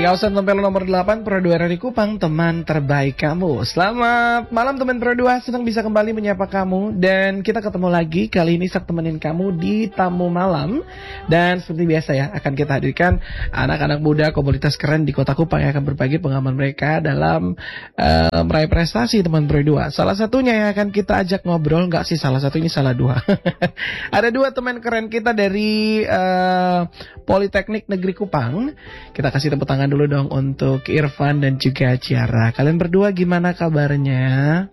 kawasan Tempel nomor 8 Pro 2 RRI Kupang, teman terbaik kamu. Selamat malam teman Pro 2, senang bisa kembali menyapa kamu. Dan kita ketemu lagi, kali ini Isak temenin kamu di Tamu Malam. Dan seperti biasa ya, akan kita hadirkan anak-anak muda komunitas keren di Kota Kupang yang akan berbagi pengalaman mereka dalam meraih prestasi teman Pro 2. Salah satunya yang akan kita ajak ngobrol, enggak sih salah satu, ini salah dua. Ada dua teman keren kita dari Politeknik Negeri Kupang. Kita kasih tepuk tangan dulu dong untuk Irfan dan juga Ciara. Kalian berdua gimana kabarnya?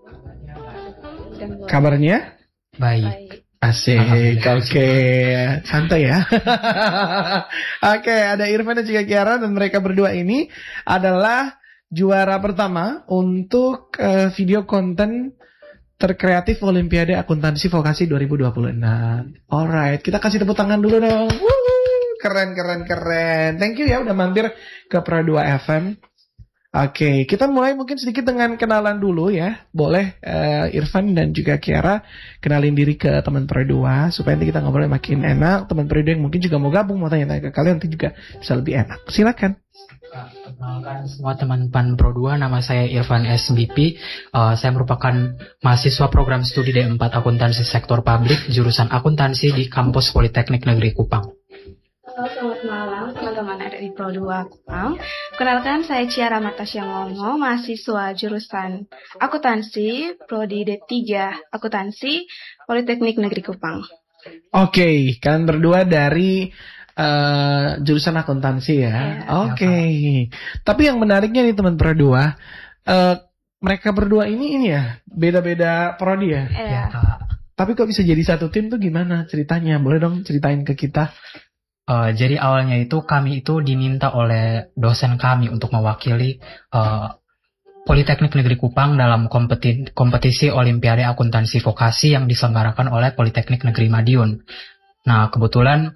Kabarnya? Baik. Asik, oke. Santai ya. Oke, ada Irfan dan juga Ciara, dan mereka berdua ini adalah juara pertama untuk video konten terkreatif Olimpiade Akuntansi Vokasi 2026. Alright, kita kasih tepuk tangan dulu dong. Keren. Thank you ya udah mampir ke Pro 2 FM. Oke, kita mulai mungkin sedikit dengan kenalan dulu ya. Boleh Irfan dan juga Kiara kenalin diri ke teman Pro 2 supaya nanti kita ngobrolnya makin enak. Teman Pro 2 yang mungkin juga mau gabung, mau tanya-tanya ke kalian, nanti juga bisa lebih enak. Silakan. Perkenalkan semua teman PAN Pro 2, nama saya Irfan SBP. Saya merupakan mahasiswa program studi D4 Akuntansi Sektor Publik, jurusan akuntansi di kampus Politeknik Negeri Kupang. Halo, selamat malam teman-teman ada di Pro 2 Kupang. Kenalkan, saya Ciara Matasyangongo, mahasiswa jurusan akuntansi, prodi D3 Akuntansi, Politeknik Negeri Kupang. Oke, kalian berdua dari jurusan akuntansi ya. Oke. Tapi yang menariknya nih teman Pro 2, mereka berdua ini ya, beda-beda prodi ya. Iya. Tapi kok bisa jadi satu tim tuh gimana ceritanya? Boleh dong ceritain ke kita. Jadi awalnya itu kami itu diminta oleh dosen kami untuk mewakili Politeknik Negeri Kupang dalam kompetisi Olimpiade Akuntansi Vokasi yang diselenggarakan oleh Politeknik Negeri Madiun. Nah, kebetulan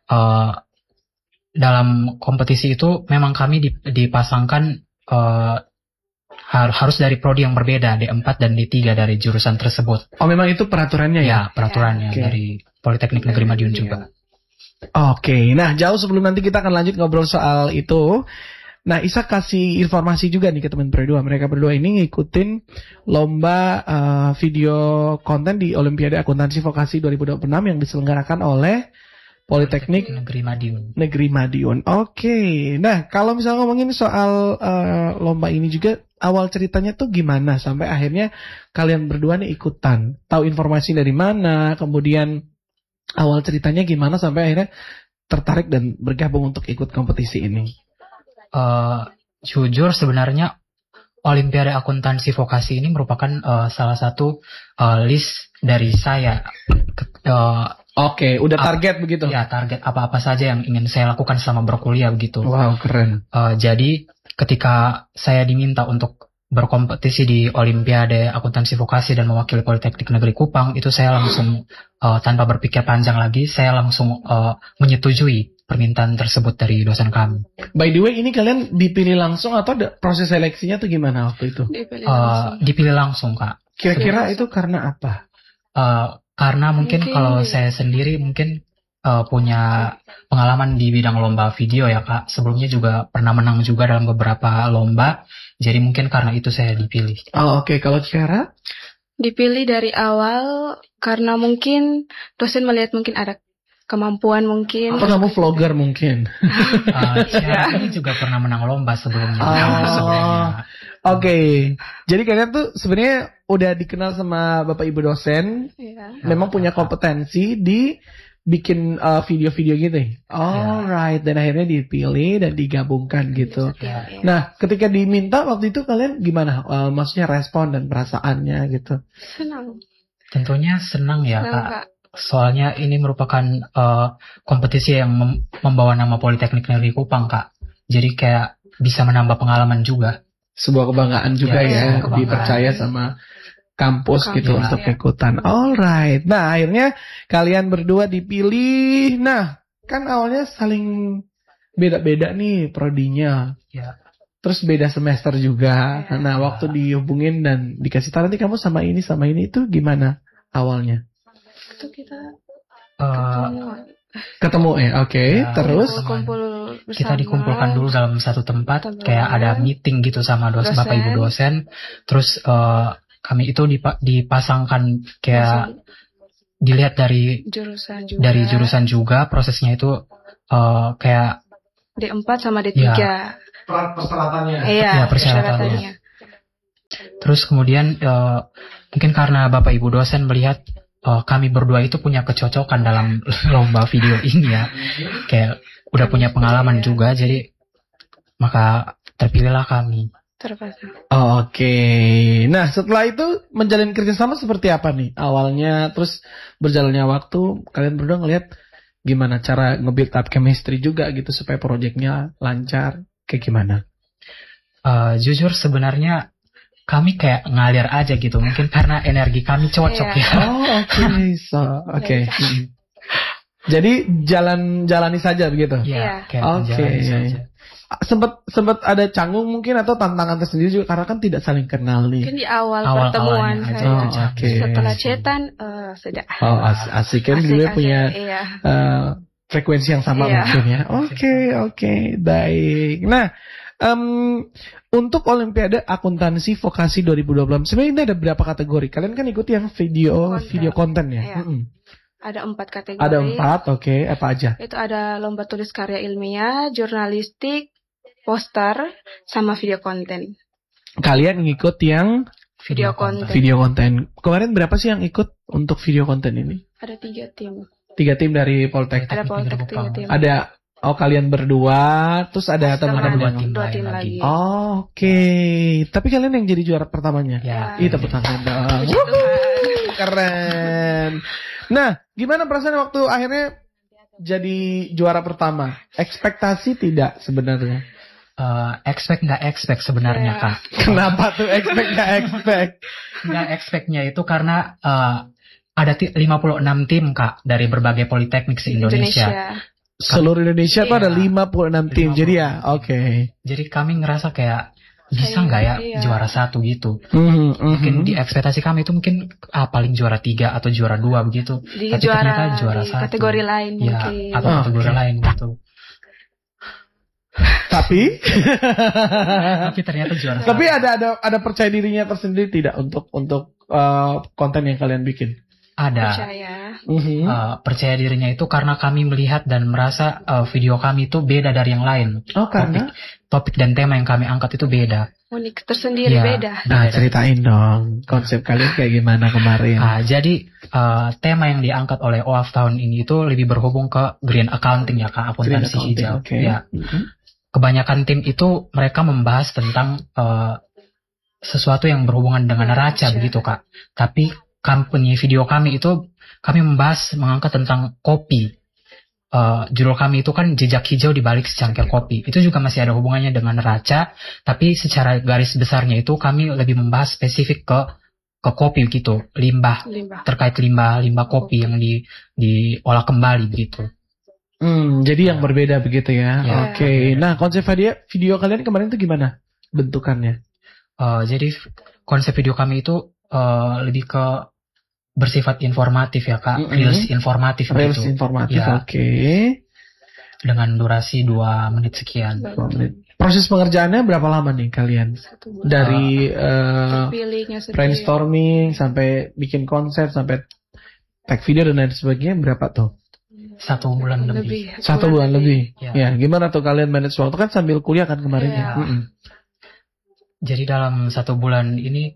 dalam kompetisi itu memang kami dipasangkan harus dari prodi yang berbeda, D4 dan D3 dari jurusan tersebut. Oh, memang itu peraturannya ya? Ya, peraturannya dari Politeknik Negeri Madiun juga. Oke, nah jauh sebelum nanti kita akan lanjut ngobrol soal itu. Nah, Isak kasih informasi juga nih ke teman berdua. Mereka berdua ini ngikutin lomba video konten di Olimpiade Akuntansi Vokasi 2026 yang diselenggarakan oleh Politeknik Negeri Madiun. Oke, nah kalau misalnya ngomongin soal lomba ini juga, awal ceritanya tuh gimana sampai akhirnya kalian berdua nih ikutan? Tahu informasi dari mana? Kemudian awal ceritanya gimana sampai akhirnya tertarik dan bergabung untuk ikut kompetisi ini? Jujur sebenarnya Olimpiade Akuntansi Vokasi ini merupakan salah satu list dari saya. Oke, udah target begitu? Ya, target apa-apa saja yang ingin saya lakukan selama berkuliah begitu. Wow, keren. Jadi ketika saya diminta untuk berkompetisi di Olimpiade Akuntansi Vokasi dan mewakili Politeknik Negeri Kupang, itu saya langsung tanpa berpikir panjang lagi, saya langsung menyetujui permintaan tersebut dari dosen kami. By the way, ini kalian dipilih langsung atau proses seleksinya tuh gimana waktu itu? Dipilih langsung, Kak. Kira-kira itu karena apa? Karena mungkin kalau saya sendiri mungkin punya pengalaman di bidang lomba video ya, Kak. Sebelumnya juga pernah menang juga dalam beberapa lomba. Jadi mungkin karena itu saya dipilih. Oh, oke. Kalau Ciara? Dipilih dari awal karena mungkin dosen melihat mungkin ada kemampuan mungkin. Apa kamu vlogger mungkin? Ciara ini juga pernah menang lomba sebelumnya. Oke. Jadi kalian tuh sebenarnya udah dikenal sama Bapak Ibu dosen. Memang punya kompetensi di bikin video-video gitu. Alright, dan akhirnya dipilih dan digabungkan gitu. Nah, ketika diminta waktu itu kalian gimana? Maksudnya respon dan perasaannya gitu? Senang. Tentunya senang ya, Kak. Soalnya ini merupakan kompetisi yang membawa nama Politeknik Negeri Kupang, Kak. Jadi kayak bisa menambah pengalaman juga. Sebuah kebanggaan juga ya dipercaya sama kampus gitu untuk ikutan. Alright. Nah, akhirnya kalian berdua dipilih. Nah, kan awalnya saling beda-beda nih prodinya. Ya. Terus beda semester juga. Nah, waktu dihubungin dan dikasih tahu nanti kamu sama ini itu gimana awalnya? Itu kita ketemu ya, oke. Ya, Terus kumpul kita dikumpulkan dulu dalam satu tempat, Tempat. kayak ada meeting gitu sama Dosen. bapak ibu dosen. Terus kami itu dipasangkan kayak dilihat dari jurusan juga. prosesnya itu kayak D4 sama D3. Ya. Persyaratannya. Iya, Ya, persyaratannya. Terus kemudian mungkin karena bapak ibu dosen melihat kami berdua itu punya kecocokan dalam lomba video ini ya, kayak udah punya pengalaman juga, jadi maka terpilihlah kami. Terpasang. Oke. Nah, setelah itu menjalin kerjasama seperti apa nih? Awalnya, terus berjalannya waktu, kalian berdua ngelihat gimana cara nge-build up chemistry juga gitu supaya proyeknya lancar, kayak gimana? Jujur sebenarnya kami kayak ngalir aja gitu, mungkin karena energi kami cocok Iya. ya. Oh, oke. Jadi jalani saja begitu. Iya, kayak Oke. menjalani saja. Sempat ada canggung mungkin atau tantangan tersendiri juga karena kan tidak saling kenal nih. Mungkin di awal Awal-awalnya pertemuan aja. saya. Oh, oke. Setelah chatan sudah. Oh, asik kan juga punya Iya. frekuensi yang sama Iya. mungkin ya. Oke, baik. Nah, untuk Olimpiade Akuntansi Vokasi 2020, sebenarnya ini ada berapa kategori? Kalian kan ikuti yang video konten ya? Iya. Ada 4 kategori. Ada 4, oke. Apa aja? Itu ada lomba tulis karya ilmiah, jurnalistik, poster, sama video konten. Kalian ngikut yang Video konten. video konten. Kemarin berapa sih yang ikut untuk video konten ini? Ada 3 tim. 3 tim dari Poltek. Ada Poltek 3 tim. Ada kalian berdua, terus ada teman-teman yang dua tim lagi. Oh, oke. Tapi kalian yang jadi juara pertamanya? Ya. Ih, tepuk tangan dong. Keren. Nah, gimana perasaan waktu akhirnya jadi juara pertama? Ekspektasi tidak sebenarnya? Expect nggak expect sebenarnya Iya. Kak. Kenapa tuh expect nggak expect? Nggak expectnya itu karena ada 56 tim Kak dari berbagai politeknik se-Indonesia. Seluruh Indonesia tuh ada 56 tim. 56 Jadi ya, oke. Jadi kami ngerasa kayak bisa nggak ya Iya. juara 1 gitu. Mungkin di ekspektasi kami itu mungkin paling juara 3 atau juara 2 begitu. Di Tapi ternyata juara di 1. kategori lain Ya, mungkin. atau kategori lain gitu. Tapi Tapi ternyata juara 1. tapi ada percaya dirinya tersendiri tidak untuk konten yang kalian bikin? Ada. Percaya. Percaya dirinya itu karena kami melihat dan merasa video kami itu beda dari yang lain. Oh, karena? Topik dan tema yang kami angkat itu beda. Unik tersendiri, Ya. beda. Nah, ceritain dong konsep kalian kayak gimana kemarin. Jadi tema yang diangkat oleh OAF tahun ini itu lebih berhubung ke green accounting ya Kak, akuntansi Green hijau. accounting, oke. Ya. Kebanyakan tim itu mereka membahas tentang sesuatu yang berhubungan dengan neraca begitu Kak. Tapi company video kami itu kami mengangkat tentang kopi. Judul kami itu kan jejak hijau di balik secangkir kopi. Itu juga masih ada hubungannya dengan neraca, tapi secara garis besarnya itu kami lebih membahas spesifik ke kopi gitu, limbah. Terkait limbah kopi yang diolah kembali begitu. Jadi yang berbeda begitu ya. Ya. Oke. Nah, konsep video kalian kemarin itu gimana bentukannya? Jadi konsep video kami itu lebih ke bersifat informatif ya Kak, reels informatif Reels gitu. informatif, Ya. oke. Dengan durasi 2 menit sekian. Proses pengerjaannya berapa lama nih kalian? 1 bulan. Dari Pilihnya sendiri. brainstorming sampai bikin konsep sampai tag video dan lain sebagainya berapa tuh? 1 bulan lebih. 1 bulan lebih. Ya. Ya, gimana tuh kalian manage waktu kan sambil kuliah kan kemarin ya? Iya. Jadi dalam 1 bulan ini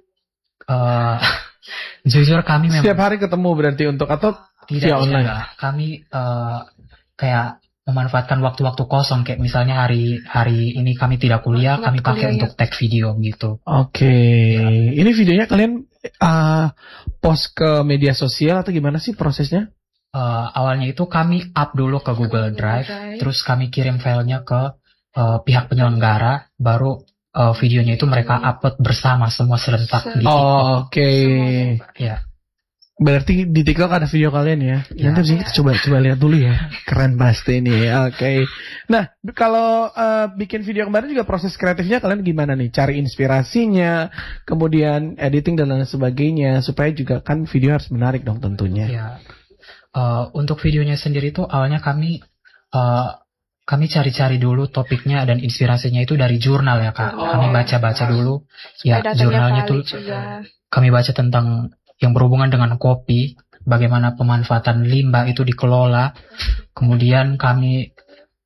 jujur kami memang Setiap hari ketemu berarti untuk atau via online? tidak. Kami kayak memanfaatkan waktu-waktu kosong, kayak misalnya hari ini kami tidak kuliah, kami pakai untuk tag video gitu. Oke. Ini videonya kalian post ke media sosial atau gimana sih prosesnya? Awalnya itu kami up dulu ke Google Drive, terus kami kirim filenya ke pihak penyelenggara, baru videonya itu mereka upload bersama semua serentak di TikTok. Oke. Ya. Berarti di TikTok ada video kalian ya? Ya. Nanti abis ini kita coba lihat dulu ya. Keren pasti ini. Oke. Nah, kalau bikin video kemarin juga proses kreatifnya kalian gimana nih? Cari inspirasinya, kemudian editing dan lain sebagainya, supaya juga kan video harus menarik dong tentunya. Ya. Untuk videonya sendiri tuh awalnya kami kami cari-cari dulu topiknya dan inspirasinya itu dari jurnal ya Kak. Kami baca-baca dulu. Ya, Datangnya jurnalnya valid tuh juga. kami baca tentang yang berhubungan dengan kopi, bagaimana pemanfaatan limbah itu dikelola. Kemudian kami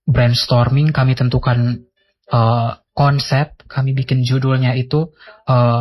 brainstorming, kami tentukan konsep, kami bikin judulnya itu